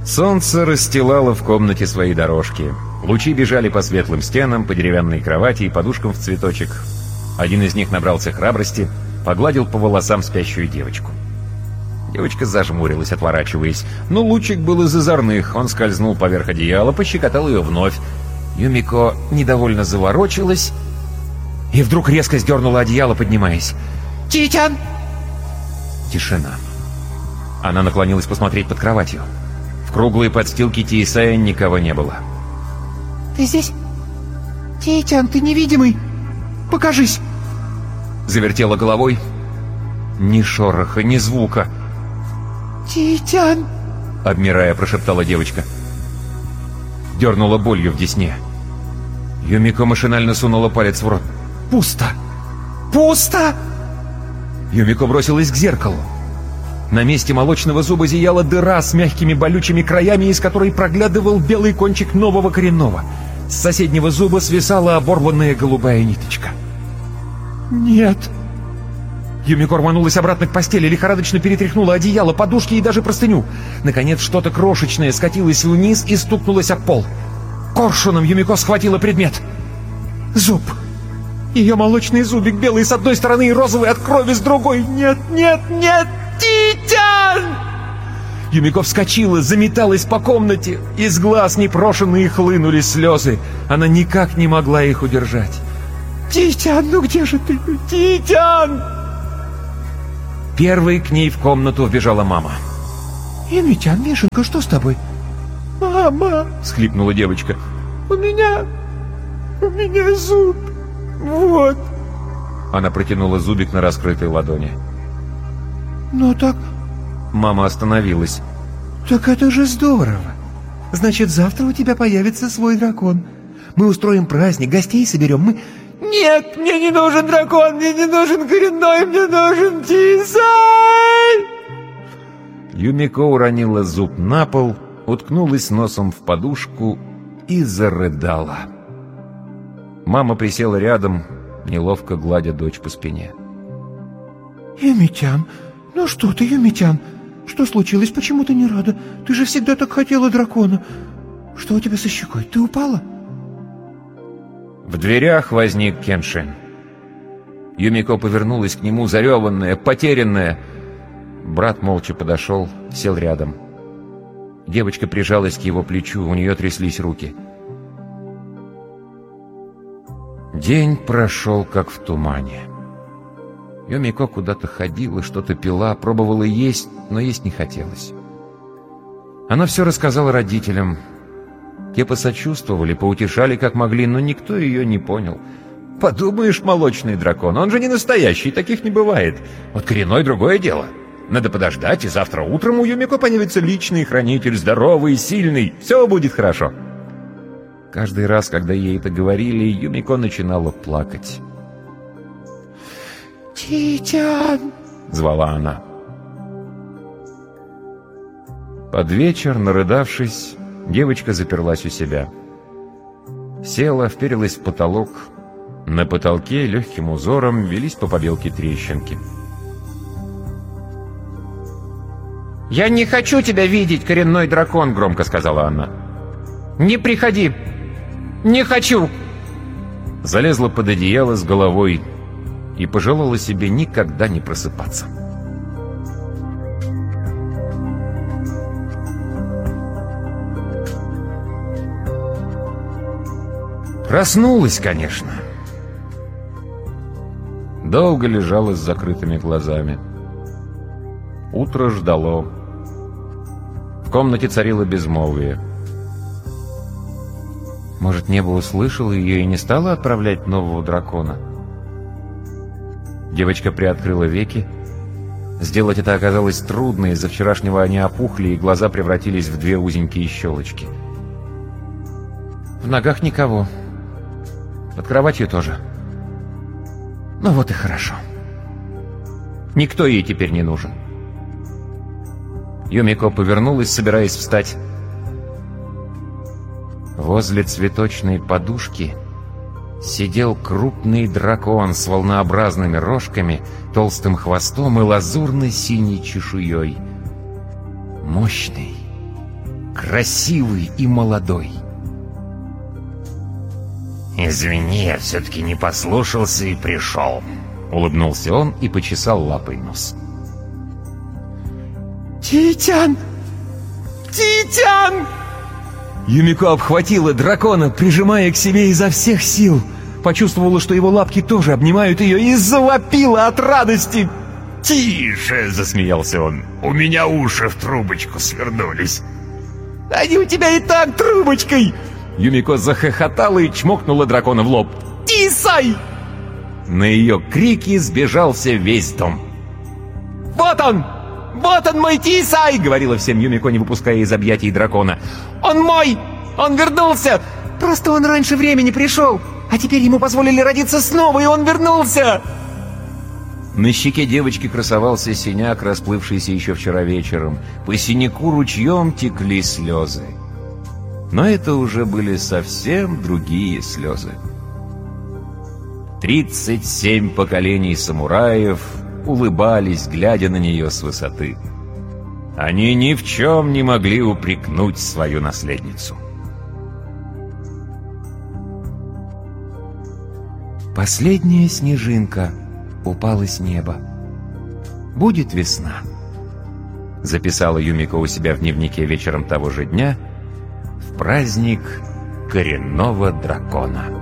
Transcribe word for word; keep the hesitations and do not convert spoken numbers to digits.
Солнце расстилало в комнате свои дорожки. Лучи бежали по светлым стенам, по деревянной кровати и подушкам в цветочек. Один из них набрался храбрости, погладил по волосам спящую девочку. Девочка зажмурилась, отворачиваясь. Но лучик был из озорных. Он скользнул поверх одеяла, пощекотал ее вновь. Юмико недовольно заворочилась и вдруг резко сдернула одеяло, поднимаясь. «Титян!» Тишина. Она наклонилась посмотреть под кроватью. В круглой подстилке Тиисая никого не было. «Ты здесь? Титян, ты невидимый! Покажись!» Завертела головой. Ни шороха, ни звука. «Титян!» — обмирая, прошептала девочка. Дернула болью в десне. Юмико машинально сунула палец в рот. «Пусто! Пусто!» Юмико бросилась к зеркалу. На месте молочного зуба зияла дыра с мягкими болючими краями, из которой проглядывал белый кончик нового коренного. С соседнего зуба свисала оборванная голубая ниточка. «Нет!» Юмико рванулась обратно к постели, лихорадочно перетряхнула одеяло, подушки и даже простыню. Наконец что-то крошечное скатилось вниз и стукнулось об пол. Коршуном Юмико схватила предмет. Зуб! Ее молочный зубик, белый с одной стороны и розовый от крови с другой. «Нет, нет, нет! Титян!» Юмико вскочила, заметалась по комнате. Из глаз непрошенные хлынули слезы. Она никак не могла их удержать. «Титян, ну где же ты? Титян!» Первой к ней в комнату вбежала мама. «Юмитян, Мишенька, что с тобой?» «Мама!» — всхлипнула девочка. «У меня... у меня зуб. Вот!» Она протянула зубик на раскрытой ладони. «Ну так...» Мама остановилась. «Так это же здорово! Значит, завтра у тебя появится свой дракон. Мы устроим праздник, гостей соберем, мы...» «Нет, мне не нужен дракон, мне не нужен коренной, мне нужен Тиисай!» Юмико уронила зуб на пол, уткнулась носом в подушку и зарыдала. Мама присела рядом, неловко гладя дочь по спине. «Юмитян, ну что ты, Юмитян? Что случилось? Почему ты не рада? Ты же всегда так хотела дракона. Что у тебя со щекой? Ты упала?» В дверях возник Кеншин. Юмико повернулась к нему, зареванная, потерянная. Брат молча подошел, сел рядом. Девочка прижалась к его плечу, у нее тряслись руки. День прошел, как в тумане. Юмико куда-то ходила, что-то пила, пробовала есть, но есть не хотелось. Она все рассказала родителям. Те посочувствовали, поутешали как могли, но никто ее не понял. «Подумаешь, молочный дракон, он же не настоящий, таких не бывает. Вот коренной — другое дело. Надо подождать, и завтра утром у Юмико появится личный хранитель, здоровый, сильный. Все будет хорошо». Каждый раз, когда ей это говорили, Юмико начинала плакать. «Титян!» — звала она. Под вечер, нарыдавшись, девочка заперлась у себя. Села, вперилась в потолок. На потолке легким узором велись по побелке трещинки. «Я не хочу тебя видеть, коренной дракон!» — громко сказала она. «Не приходи! Не хочу!» Залезла под одеяло с головой и пожелала себе никогда не просыпаться. Проснулась, конечно. Долго лежала с закрытыми глазами. Утро ждало. В комнате царило безмолвие. Может, небо услышало ее и не стало отправлять нового дракона? Девочка приоткрыла веки. Сделать это оказалось трудно, из-за вчерашнего они опухли, и глаза превратились в две узенькие щелочки. В ногах никого. Под кроватью тоже. Ну вот и хорошо. Никто ей теперь не нужен. Юмико повернулась, собираясь встать. Возле цветочной подушки сидел крупный дракон с волнообразными рожками, толстым хвостом и лазурно-синей чешуей. Мощный, красивый и молодой. «Извини, я все-таки не послушался и пришел», — улыбнулся он и почесал лапой нос. «Титян! Титян!» Юмико обхватила дракона, прижимая к себе изо всех сил. Почувствовала, что его лапки тоже обнимают ее, и завопила от радости. «Тише!» — засмеялся он. «У меня уши в трубочку свернулись». «Они у тебя и так трубочкой!» Юмико захохотала и чмокнула дракона в лоб. «Тисай!» На ее крики сбежался весь дом. «Вот он! Вот он, мой Тисай!» — говорила всем Юмико, не выпуская из объятий дракона. «Он мой! Он вернулся! Просто он раньше времени пришел, а теперь ему позволили родиться снова, и он вернулся!» На щеке девочки красовался синяк, расплывшийся еще вчера вечером. По синяку ручьем текли слезы. Но это уже были совсем другие слезы. Тридцать семь поколений самураев улыбались, глядя на нее с высоты. Они ни в чем не могли упрекнуть свою наследницу. Последняя снежинка упала с неба. «Будет весна», — записала Юмико у себя в дневнике вечером того же дня в праздник коренного дракона.